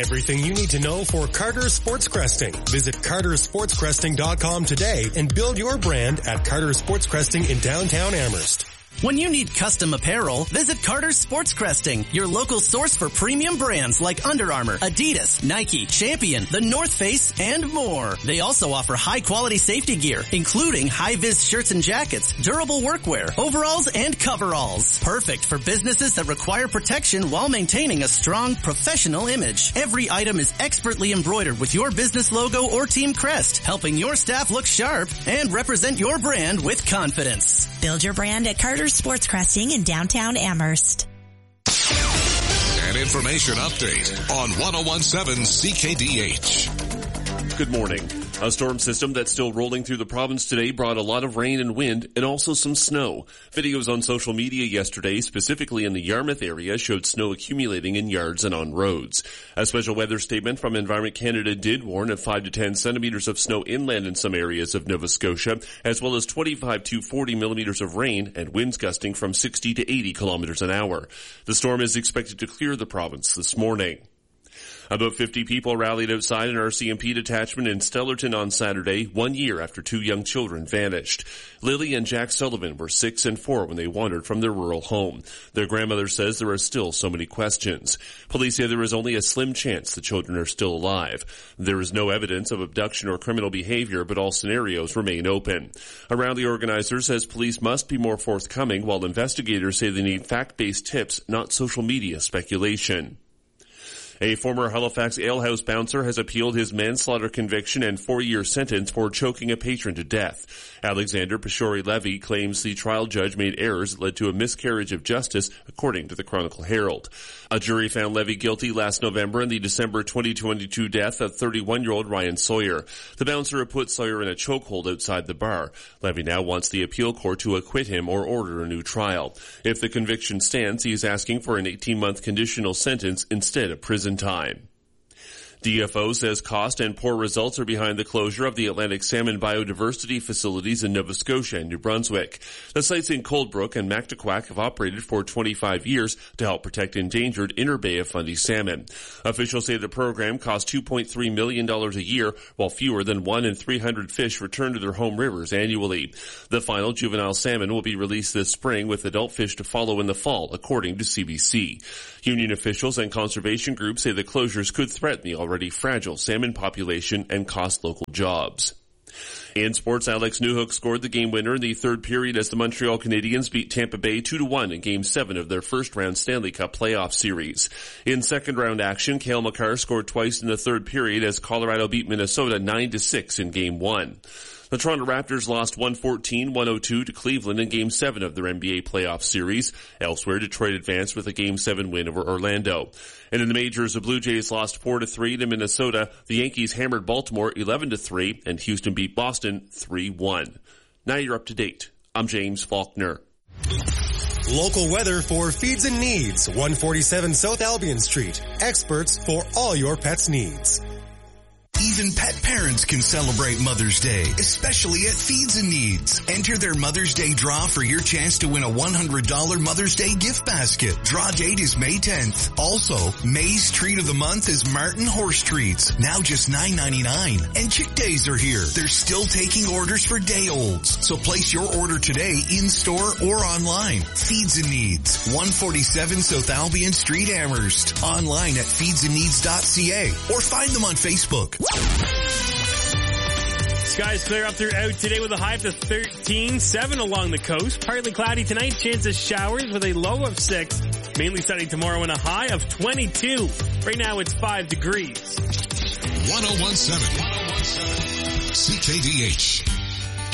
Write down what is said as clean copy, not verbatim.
Everything you need to know for Carter Sports Cresting. Visit cartersportscresting.com today and build your brand at Carter Sports Cresting in downtown Amherst. When you need custom apparel, visit Carter's Sports Cresting, your local source for premium brands like Under Armour, Adidas, Nike, Champion, The North Face, and more. They also offer high-quality safety gear, including high-vis shirts and jackets, durable workwear, overalls, and coveralls. Perfect for businesses that require protection while maintaining a strong, professional image. Every item is expertly embroidered with your business logo or team crest, helping your staff look sharp and represent your brand with confidence. Build your brand at Carter's Sports Cresting in downtown Amherst. An information update on 101.7 CKDH. Good morning. A storm system that's still rolling through the province today brought a lot of rain and wind and also some snow. Videos on social media yesterday, specifically in the Yarmouth area, showed snow accumulating in yards and on roads. A special weather statement from Environment Canada did warn of 5 to 10 centimeters of snow inland in some areas of Nova Scotia, as well as 25 to 40 millimeters of rain and winds gusting from 60 to 80 kilometers an hour. The storm is expected to clear the province this morning. About 50 people rallied outside an RCMP detachment in Stellarton on Saturday, 1 year after 2 young children vanished. Lily and Jack Sullivan were 6 and 4 when they wandered from their rural home. Their grandmother says there are still so many questions. Police say there is only a slim chance the children are still alive. There is no evidence of abduction or criminal behavior, but all scenarios remain open. A rally organizer says police must be more forthcoming, while investigators say they need fact-based tips, not social media speculation. A former Halifax alehouse bouncer has appealed his manslaughter conviction and 4-year sentence for choking a patron to death. Alexander Pashori-Levy claims the trial judge made errors that led to a miscarriage of justice, according to the Chronicle Herald. A jury found Levy guilty last November in the December 2022 death of 31-year-old Ryan Sawyer. The bouncer had put Sawyer in a chokehold outside the bar. Levy now wants the appeal court to acquit him or order a new trial. If the conviction stands, he is asking for an 18-month conditional sentence instead of prison time. DFO says cost and poor results are behind the closure of the Atlantic salmon biodiversity facilities in Nova Scotia and New Brunswick. The sites in Coldbrook and Mactaquac have operated for 25 years to help protect endangered Inner Bay of Fundy salmon. Officials say the program costs $2.3 million a year, while fewer than 1 in 300 fish return to their home rivers annually. The final juvenile salmon will be released this spring, with adult fish to follow in the fall, according to CBC. Union officials and conservation groups say the closures could threaten the already fragile salmon population and cost local jobs. In sports, Alex Newhook scored the game winner in the third period as the Montreal Canadiens beat Tampa Bay 2-1 in Game 7 of their first-round Stanley Cup playoff series. In second-round action, Cale Makar scored twice in the third period as Colorado beat Minnesota 9-6 in Game 1. The Toronto Raptors lost 114-102 to Cleveland in Game 7 of their NBA playoff series. Elsewhere, Detroit advanced with a Game 7 win over Orlando. And in the majors, the Blue Jays lost 4-3 to Minnesota. The Yankees hammered Baltimore 11-3, and Houston beat Boston 3-1. Now you're up to date. I'm James Faulkner. Local weather for Feeds and Needs, 147 South Albion Street. Experts for all your pet's needs. Even pet parents can celebrate Mother's Day, especially at Feeds and Needs. Enter their Mother's Day draw for your chance to win a $100 Mother's Day gift basket. Draw date is May 10th. Also, May's treat of the month is Martin Horse Treats, now just $9.99. And Chick Days are here. They're still taking orders for day-olds. So place your order today in-store or online. Feeds and Needs, 147 South Albion Street, Amherst. Online at feedsandneeds.ca or find them on Facebook. Skies clear up throughout today with a high up to 13, 7 along the coast. Partly cloudy tonight, chance of showers with a low of 6. Mainly sunny tomorrow and a high of 22. Right now it's 5 degrees. 101.7 CKDH.